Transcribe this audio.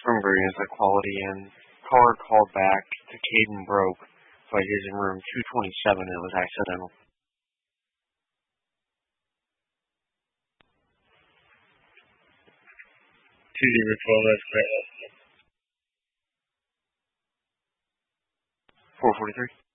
from Greens Equality, and caller called back to Caden Broke, but he's in room 227, and it was accidental. That's great. 443.